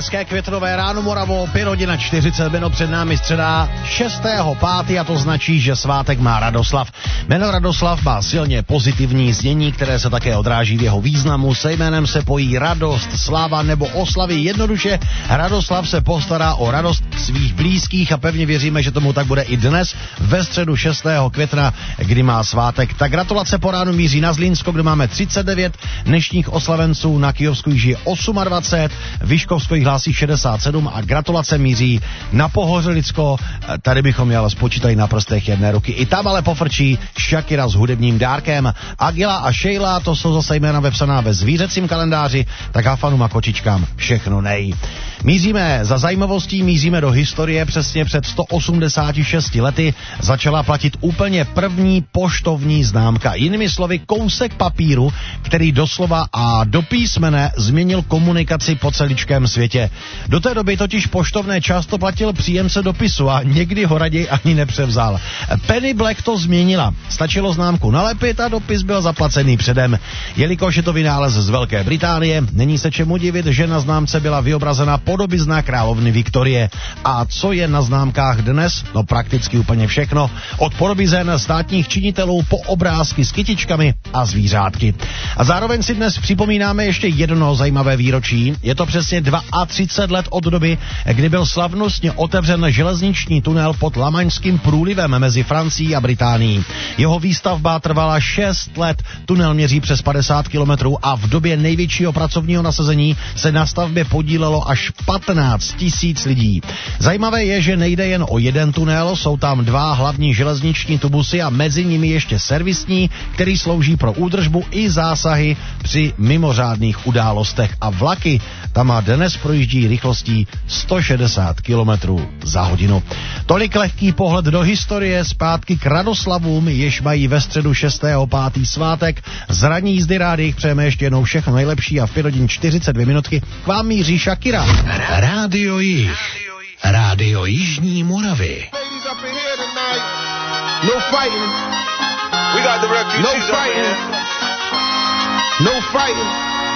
Hezké květnové ráno, Moravo, 5:40 před námi středa 6.5. a to značí, že svátek má Radoslav. Jméno Radoslav má silně pozitivní znění, které se také odráží v jeho významu. Se jménem se pojí radost, sláva nebo oslavy. Jednoduše Radoslav se postará o radost svých blízkých a pevně věříme, že tomu tak bude i dnes ve středu 6. května, kdy má svátek. Tak gratulace po ránu míří na Zlínsko, kde máme 39 dnešních oslavenců, na Kyjovsku již je 28, Vyškovsko jich hlásí 67 a gratulace míří na Pohořelicko. Tady bychom je ale spočítali na prstech jedné ruky. I tam ale pofrčí Shakira s hudebním dárkem. Agila a Sheila, to jsou zase jména vepsaná ve zvířecím kalendáři, tak hafanům a kočičkám všechno nej. Míříme za zajímavostí, míříme do historie. Přesně před 186 lety začala platit úplně první poštovní známka. Jinými slovy kousek papíru, který doslova a do písmene změnil komunikaci po celičkém světě. Do té doby totiž poštovné často platil příjemce dopisu a někdy ho raději ani nepřevzal. Penny Black to změnila. Stačilo známku nalepit a dopis byl zaplacený předem. Jelikož je to vynález z Velké Británie, není se čemu divit, že na známce byla vyobrazena podobizna královny Viktorie. A co je na známkách dnes? No prakticky úplně všechno. Od podobizen státních činitelů po obrázky s kytičkami a zvířátky. A zároveň si dnes připomínáme ještě jedno zajímavé výročí. Je to přesně 32 let od doby, kdy byl slavnostně otevřen železniční tunel pod Lamaňským průlivem mezi Francií a Británií. Jeho výstavba trvala 6 let. Tunel měří přes 50 kilometrů a v době největšího pracovního nasazení se na stavbě podílelo až 15 000 lidí. Zajímavé je, že nejde jen o jeden tunel, jsou tam dva hlavní železniční tubusy a mezi nimi ještě servisní, který slouží pro údržbu i zásahy při mimořádných událostech a vlaky. Tam a dnes projíždí rychlostí 160 km za hodinu. Tolik lehký pohled do historie, zpátky k Radoslavům, jež mají ve středu 6.5. svátek. Z ranní jízdy rádi přejeme ještě jednou všechno nejlepší a v 5:42 k vám míří Shakira. Rádio Jih. Rádio Jižní Moravy. No fighting. We got the refugees. No fighting. No fighting.